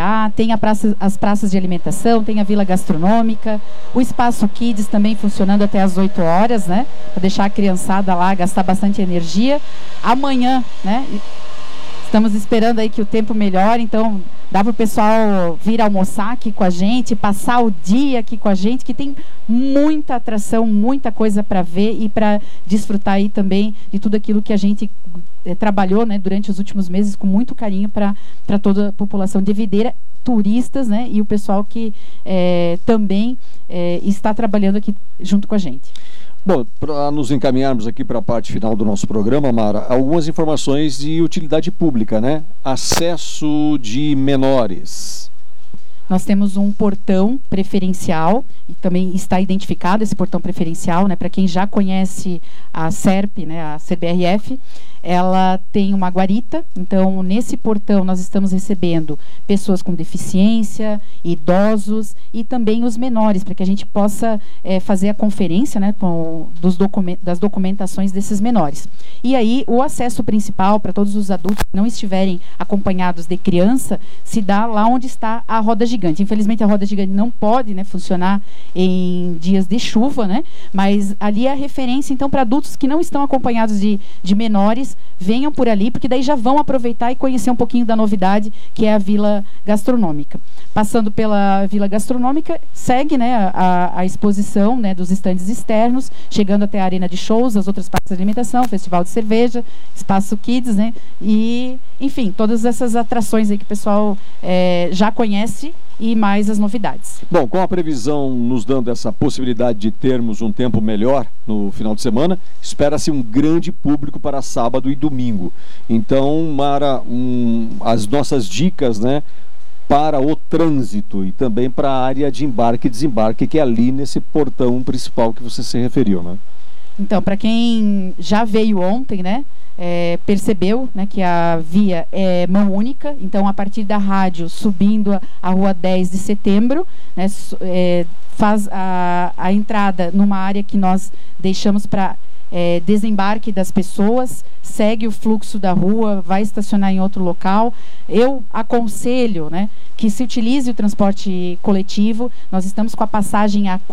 passear, tem as praças de alimentação, tem a vila gastronômica, o espaço Kids também funcionando até às 8 horas, né? Para deixar a criançada lá gastar bastante energia. Amanhã, né? Estamos esperando aí que o tempo melhore, então dá para o pessoal vir almoçar aqui com a gente, passar o dia aqui com a gente, que tem muita atração, muita coisa para ver e para desfrutar aí também de tudo aquilo que a gente trabalhou, né, durante os últimos meses com muito carinho para toda a população de Videira, turistas, né, e o pessoal que também está trabalhando aqui junto com a gente. Bom, para nos encaminharmos aqui para a parte final do nosso programa, Mara, algumas informações de utilidade pública, né? Acesso de menores. Nós temos um portão preferencial, e também está identificado esse portão preferencial, né? Para quem já conhece a SERP, né? A CBRF, ela tem uma guarita, então nesse portão nós estamos recebendo pessoas com deficiência, idosos e também os menores, para que a gente possa fazer a conferência, né, das documentações desses menores. E aí o acesso principal para todos os adultos que não estiverem acompanhados de criança se dá lá onde está a roda gigante. Infelizmente a roda gigante não pode, né, funcionar em dias de chuva, né, mas ali é a referência então para adultos que não estão acompanhados de menores, venham por ali, porque daí já vão aproveitar e conhecer um pouquinho da novidade, que é a Vila Gastronômica. Passando pela Vila Gastronômica, segue, né, a exposição, né, dos estandes externos, chegando até a arena de shows, as outras partes de alimentação, festival de cerveja, espaço Kids, né, e, enfim, todas essas atrações aí que o pessoal já conhece e mais as novidades. Bom, com a previsão nos dando essa possibilidade de termos um tempo melhor no final de semana, espera-se um grande público para sábado e domingo. Então, Mara, as nossas dicas, né, para o trânsito e também para a área de embarque e desembarque, que é ali nesse portão principal que você se referiu, né? Então, para quem já veio ontem, né, percebeu, né, que a via é mão única, então a partir da rádio subindo a rua 10 de setembro, né, faz a entrada numa área que nós deixamos para desembarque das pessoas, segue o fluxo da rua, vai estacionar em outro local. Eu aconselho, né, que se utilize o transporte coletivo. Nós estamos com a passagem a R$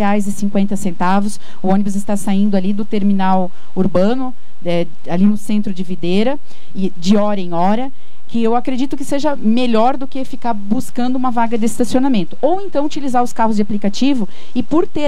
4,50. O ônibus está saindo ali do terminal urbano, ali no centro de Videira, e de hora em hora, que eu acredito que seja melhor do que ficar buscando uma vaga de estacionamento. Ou então utilizar os carros de aplicativo e, por ter